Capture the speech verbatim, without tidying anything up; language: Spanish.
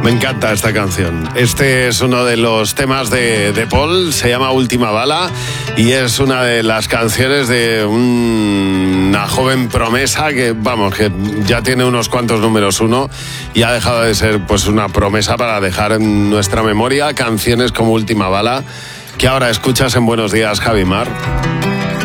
Me encanta esta canción. Este es uno de los temas de, de Paul, se llama Última Bala y es una de las canciones de un, una joven promesa que, vamos, que ya tiene unos cuantos números uno y ha dejado de ser pues una promesa para dejar en nuestra memoria canciones como Última Bala, que ahora escuchas en Buenos Días, Javi Mar.